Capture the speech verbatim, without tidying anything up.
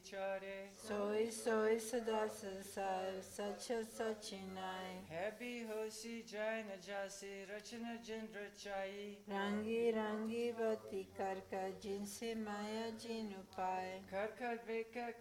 विचारे सोई सोई सदा संसार सच सचिनाय है भी होशी जाय न जासी रचना जिन रचाई रंगी रंगी बती कर कर जिनसे माया जिन उपाय कर कर बेकर